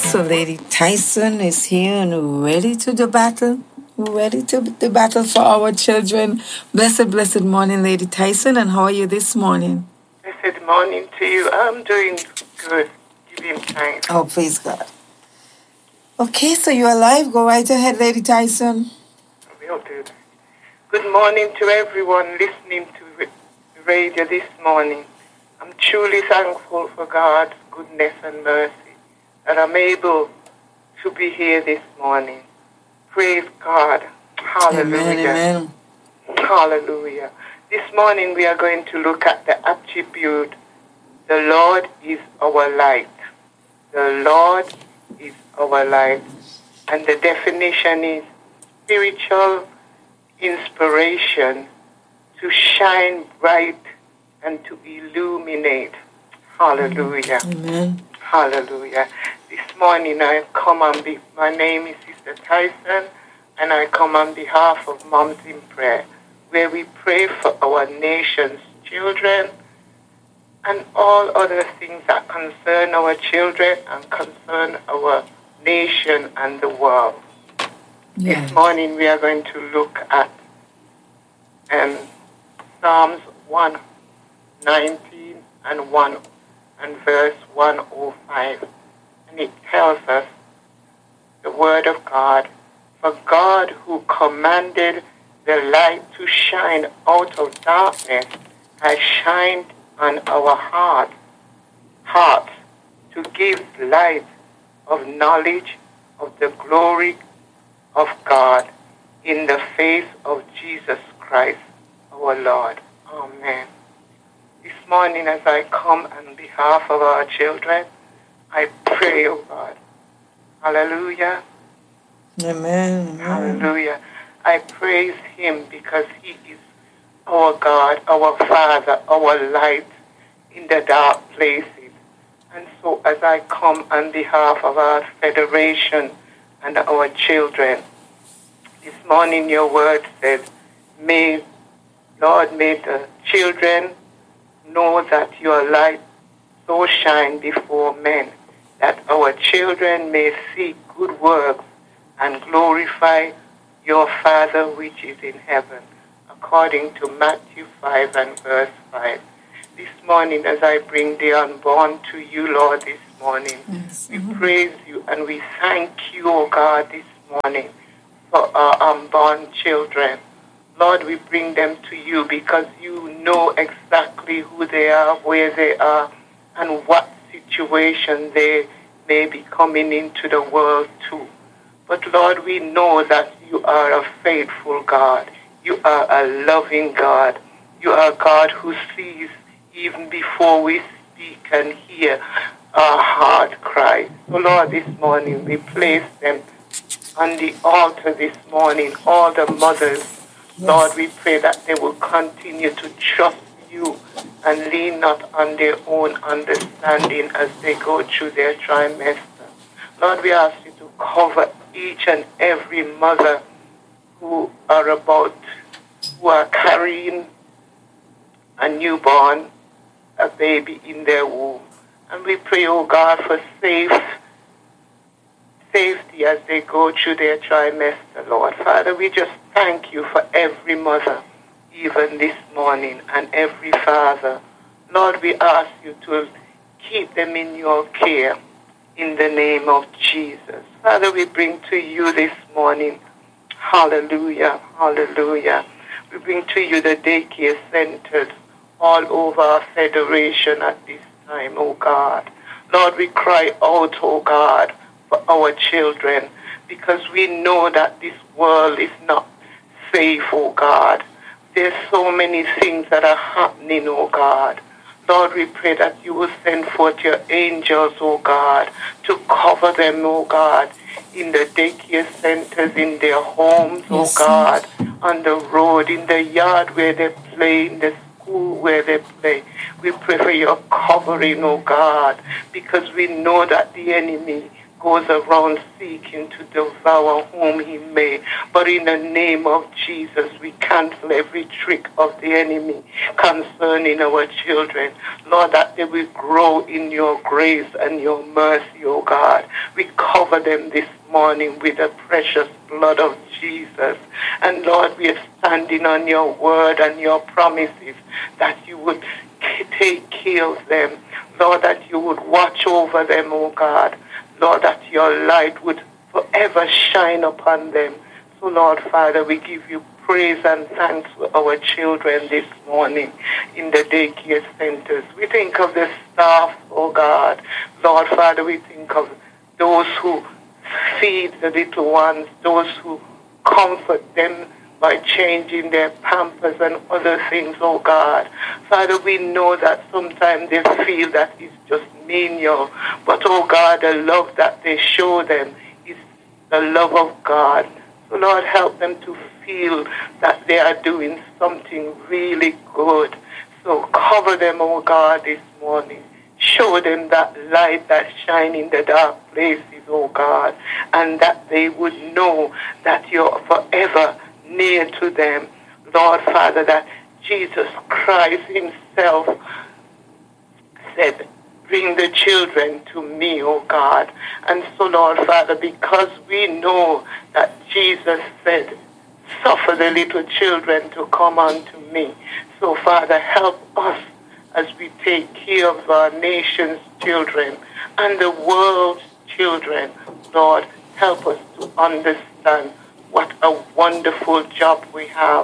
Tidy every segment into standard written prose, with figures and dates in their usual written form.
So Lady Tyson is here and ready to the battle. Ready to the battle for our children. Blessed morning, Lady Tyson. And how are you this morning? Blessed morning to you. I'm doing good. Give him thanks. Oh, praise God. Okay, so you're alive. Go right ahead, Lady Tyson. Will do. Good morning to everyone listening to the radio this morning. I'm truly thankful for God's goodness and mercy that I'm able to be here this morning. Praise God. Hallelujah. Amen. Hallelujah. This morning we are going to look at the attribute, the Lord is our light. The Lord is our light. And the definition is spiritual inspiration to shine bright and to illuminate. Hallelujah. Amen. Hallelujah. This morning I come my name is Sister Tyson, and I come on behalf of Moms in Prayer, where we pray for our nation's children and all other things that concern our children and concern our nation and the world. Yeah. This morning we are going to look at Psalms 119 and verse 105. And it tells us the word of God, for God who commanded the light to shine out of darkness has shined on our hearts to give light of knowledge of the glory of God in the face of Jesus Christ, our Lord. Amen. This morning as I come on behalf of our children, I pray, oh God. Hallelujah. Amen. Hallelujah. I praise him because he is our God, our Father, our light in the dark places. And so as I come on behalf of our federation and our children, this morning your word said, Lord, may the children know that your light so shine before men, that our children may see good works and glorify your Father which is in heaven, according to Matthew 5 and verse 5. This morning, as I bring the unborn to you, Lord, this morning, Yes. we praise you and we thank you, O God, this morning for our unborn children. Lord, we bring them to you because you know exactly who they are, where they are, and what situation they may be coming into the world to. But Lord, we know that you are a faithful God. You are a loving God. You are a God who sees even before we speak and hear our heart cry. So Lord, this morning we place them on the altar this morning, all the mothers. Yes. Lord, we pray that they will continue to trust you and lean not on their own understanding as they go through their trimester. Lord, we ask you to cover each and every mother who are carrying a newborn, a baby in their womb. And we pray, oh God, for safety as they go through their trimester, Lord. Father, we just thank you for every mother, even this morning, and every father. Lord, we ask you to keep them in your care in the name of Jesus. Father, we bring to you this morning, hallelujah, hallelujah. We bring to you the daycare centers all over our federation at this time, oh God. Lord, we cry out, oh God, for our children, because we know that this world is not safe, oh God. There's so many things that are happening, oh God. Lord, we pray that you will send forth your angels, oh God, to cover them, oh God, in the daycare centers, in their homes, Yes. oh God, on the road, in the yard where they play, in the school where they play. We pray for your covering, oh God, because we know that the enemy goes around seeking to devour whom he may. But in the name of Jesus, we cancel every trick of the enemy concerning our children. Lord, that they will grow in your grace and your mercy, oh God. We cover them this morning with the precious blood of Jesus. And Lord, we are standing on your word and your promises that you would take care of them. Lord, that you would watch over them, oh God. Lord, that your light would forever shine upon them. So, Lord Father, we give you praise and thanks for our children this morning in the daycare centers. We think of the staff, oh God. Lord Father, we think of those who feed the little ones, those who comfort them by changing their pampers and other things, oh God. Father, we know that sometimes they feel that it's just menial, but oh God, the love that they show them is the love of God. So Lord, help them to feel that they are doing something really good. So cover them, oh God, this morning. Show them that light that shines in the dark places, oh God, and that they would know that you're forever near to them. Lord Father, that Jesus Christ himself said, bring the children to me, oh God. And so, Lord Father, because we know that Jesus said, suffer the little children to come unto me. So, Father, help us as we take care of our nation's children and the world's children. Lord, help us to understand what a wonderful job we have,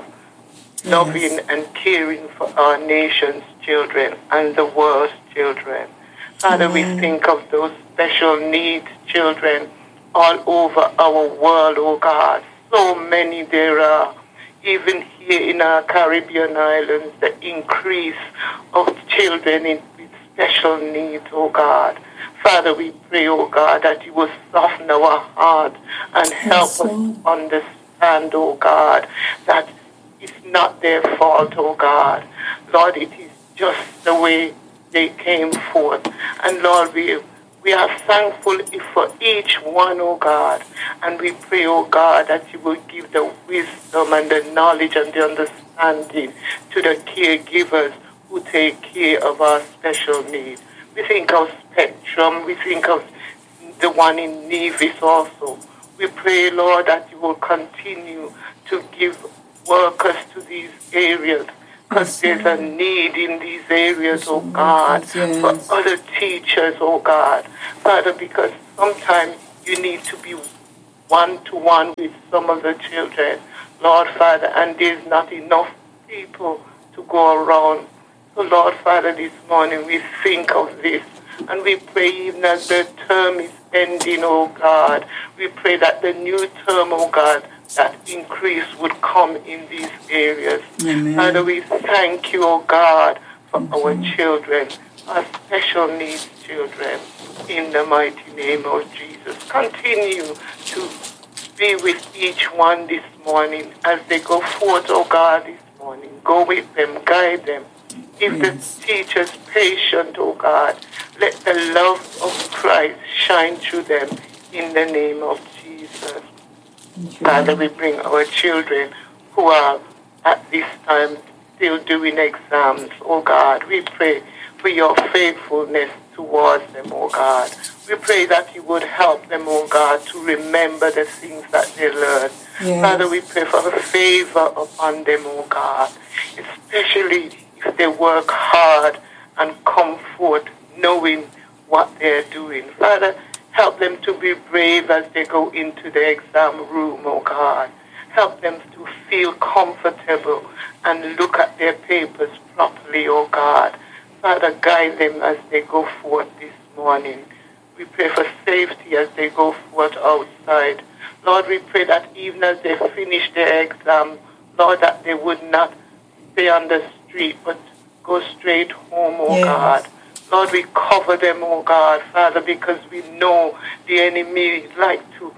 loving and caring for our nation's children and the world's children. Father, we think of those special needs children all over our world, oh God. So many there are. Even here in our Caribbean islands, the increase of children with special needs, oh God. Father, we pray, oh God, that you will soften our hearts and help us to understand, oh God, that it's not their fault, oh God. Lord, it is just the way they came forth. And Lord, we are thankful for each one, oh God. And we pray, oh God, that you will give the wisdom and the knowledge and the understanding to the caregivers who take care of our special needs. We think of Spectrum. We think of the one in Nevis also. We pray, Lord, that you will continue to give workers to these areas, because there's a need in these areas, oh God, for other teachers, oh God. Father, because sometimes you need to be one-to-one with some of the children, Lord Father, and there's not enough people to go around. So, Lord Father, this morning we think of this, and we pray even as the term is ending, oh God, we pray that the new term, oh God, that increase would come in these areas. Amen. Father, we thank you, oh God, for our children, our special needs children, in the mighty name of Jesus. Continue to be with each one this morning as they go forth, oh God, this morning. Go with them, guide them. Give the teachers patience, oh God. Let the love of Christ shine through them in the name of Jesus. Father, we bring our children who are at this time still doing exams, oh God. We pray for your faithfulness towards them, oh God. We pray that you would help them, oh God, to remember the things that they learn. Yes. Father, we pray for a favor upon them, oh God, especially if they work hard and come forth knowing what they're doing. Father, help them to be brave as they go into the exam room, oh God. Help them to feel comfortable and look at their papers properly, oh God. Father, guide them as they go forth this morning. We pray for safety as they go forth outside. Lord, we pray that even as they finish their exam, Lord, that they would not stay on the street, but go straight home, oh God. Lord, we cover them, oh God, Father, because we know the enemy like to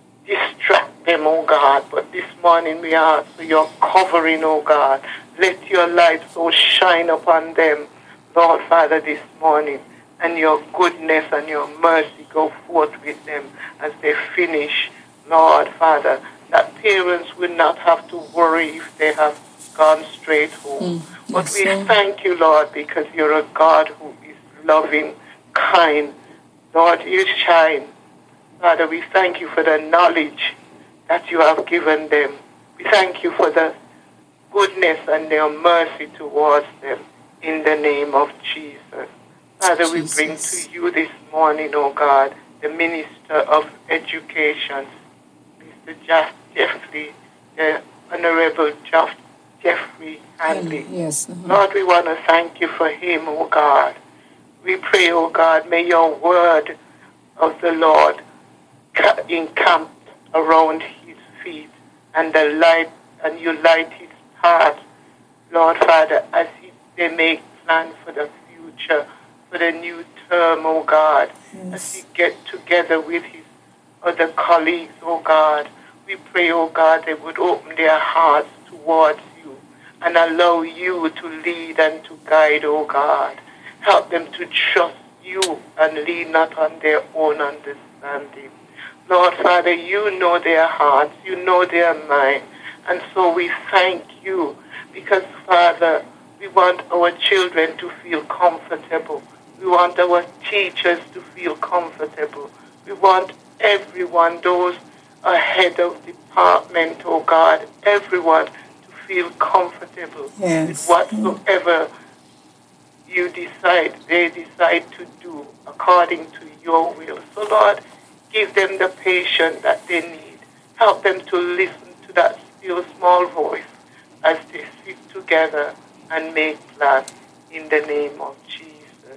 distract them, oh God. But this morning we ask for your covering, oh God. Let your light so shine upon them, Lord, Father, this morning. and your goodness and your mercy go forth with them as they finish, Lord Father, that parents will not have to worry if they have gone straight home. But we thank you, Lord, because you're a God who is loving, kind. Lord, you shine. Father, we thank you for the knowledge that you have given them. We thank you for the goodness and your mercy towards them in the name of Jesus. Father, we bring to you this morning, oh God, the Minister of Education, Mr. Jeffrey, the Honorable Jeffrey Handley. Yes. Lord, we want to thank you for him, oh God. We pray, oh God, may your word of the Lord encamp around his feet and the light, and you light his path, Lord Father, as they make plans for the future, for the new term, oh God, as he get together with his other colleagues, oh God. We pray, oh God, they would open their hearts towards you and allow you to lead and to guide, oh God. Help them to trust you and lean not on their own understanding. Lord Father, you know their hearts, you know their mind. And so we thank you because, Father, we want our children to feel comfortable. We want our teachers to feel comfortable. We want everyone, those ahead of department, oh God, everyone to feel comfortable with whatsoever you decide, they decide to do according to your will. So, Lord, give them the patience that they need. Help them to listen to that still small voice as they sit together and make plans in the name of Jesus.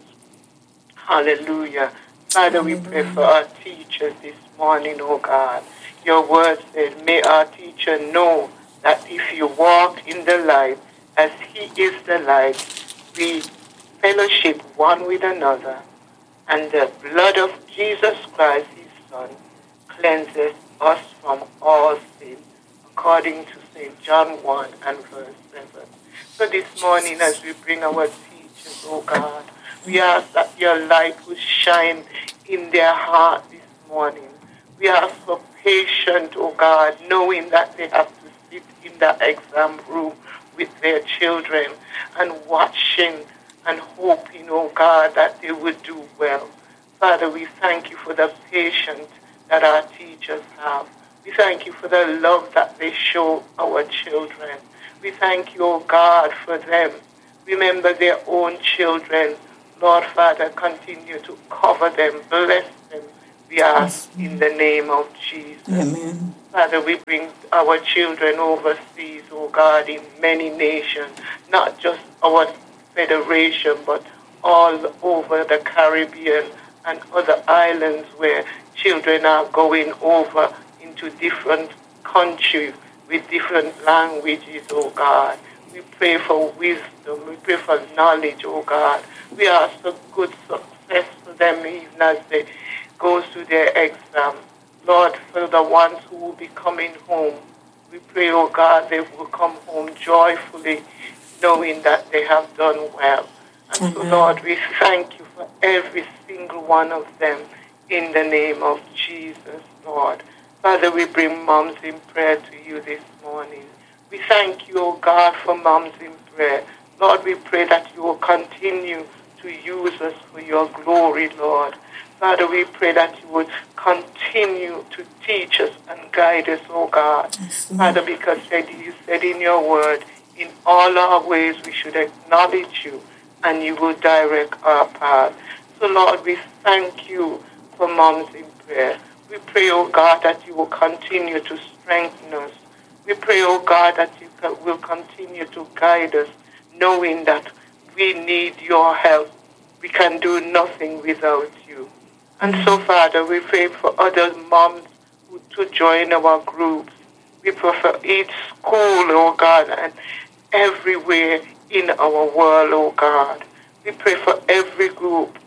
Hallelujah. Father, we pray for our teachers this morning, oh God. Your word says, may our teacher know that if you walk in the light, as he is the light, we fellowship one with another, and the blood of Jesus Christ, his Son, cleanses us from all sin, according to St. John 1 and verse 7. So this morning, as we bring our teachers, oh God, we ask that your light will shine in their heart this morning. We ask for patience, oh God, knowing that they have to sit in the exam room with their children and watching and hoping, oh God, that they would do well. Father, we thank you for the patience that our teachers have. We thank you for the love that they show our children. We thank you, oh God, for them. Remember their own children. Lord Father, continue to cover them, bless them. We ask in the name of Jesus. Amen. Father, we bring our children overseas, oh God, in many nations, not just our federation, but all over the Caribbean and other islands where children are going over into different countries with different languages, oh God. We pray for wisdom. We pray for knowledge, oh God. We ask for good success for them even as they go through their exam. Lord, for the ones who will be coming home, we pray, oh God, they will come home joyfully, knowing that they have done well. And so, Lord, we thank you for every single one of them in the name of Jesus, Lord. Father, we bring moms in prayer to you this morning. We thank you, oh God, for moms in prayer. Lord, we pray that you will continue to use us for your glory, Lord. Father, we pray that you would continue to teach us and guide us, oh God. Father, because you said in your word, in all our ways we should acknowledge you and you will direct our path. So, Lord, we thank you for moms in prayer. We pray, oh God, that you will continue to strengthen us. We pray, oh God, that you will continue to guide us, knowing that we need your help. We can do nothing without you. And so, Father, we pray for other moms to join our groups. We pray for each school, oh God, and everywhere in our world, oh God. We pray for every group,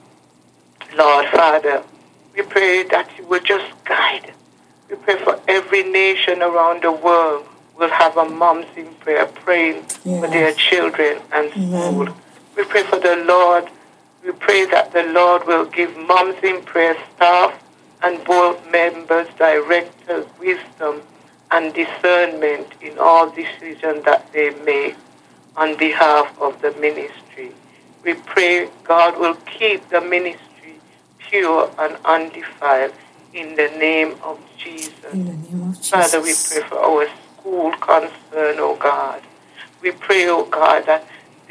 Lord Father. We pray that you will just guide. We pray for every nation around the world will have a moms in prayer praying for their children and school. We pray for the Lord We pray that the Lord will give Moms in Prayer staff and board members, directors, wisdom and discernment in all decisions that they make on behalf of the ministry. We pray God will keep the ministry pure and undefiled in the name of Jesus. In the name of Jesus. Father, we pray for our school concern, oh God. We pray, oh God, that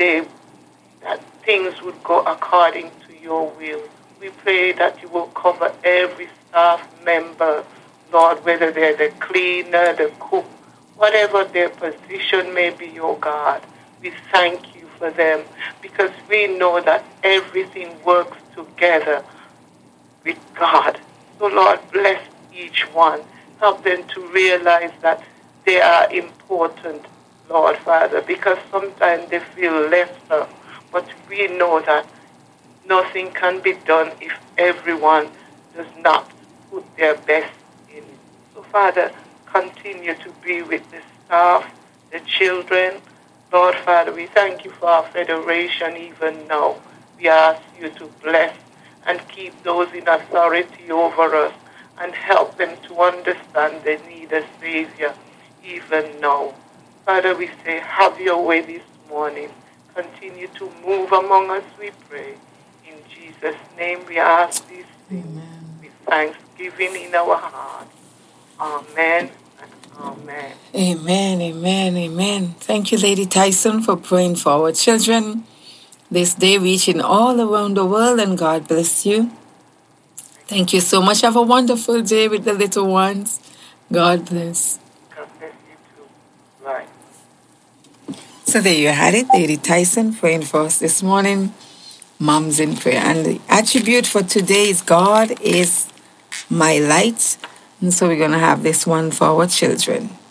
things would go according to your will. We pray that you will cover every staff member, Lord, whether they're the cleaner, the cook, whatever their position may be, oh God. We thank you for them because we know that everything works together with God. So, Lord, bless each one. Help them to realize that they are important, Lord Father, because sometimes they feel lesser. But we know that nothing can be done if everyone does not put their best in. So, Father, continue to be with the staff, the children. Lord Father, we thank you for our federation even now. We ask you to bless and keep those in authority over us and help them to understand they need a Savior even now. Father, we say, have your way this morning. Continue to move among us, we pray. In Jesus' name we ask this with thanksgiving in our heart. Amen and amen. Amen, amen, amen. Thank you, Lady Tyson, for praying for our children this day, reaching all around the world, and God bless you. Thank you so much. Have a wonderful day with the little ones. God bless. God bless you too. Right. So there you had it, Lady Tyson praying for us this morning. Moms in Prayer. And the attribute for today is God is my light. And so we're going to have this one for our children.